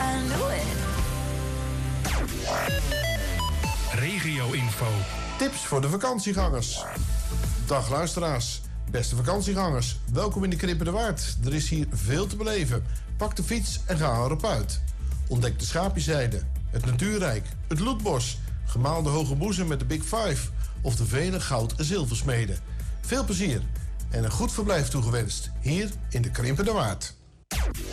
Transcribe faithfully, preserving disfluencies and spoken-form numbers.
I knew it. Regio-info. Tips voor de vakantiegangers. Dag luisteraars, beste vakantiegangers. Welkom in de Krippen Waard. Er is hier veel te beleven. Pak de fiets en ga erop uit. Ontdek de Schaapjezijde, het Natuurrijk, het Loetbos, gemaalde Hoge Boezem met de Big Five of de vele goud- en zilversmeden. Veel plezier en een goed verblijf toegewenst hier in de Krippen Waard.